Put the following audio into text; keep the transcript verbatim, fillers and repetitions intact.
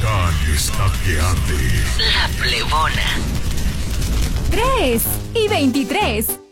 volcán está que arde. La Plebona. tres y veintitrés.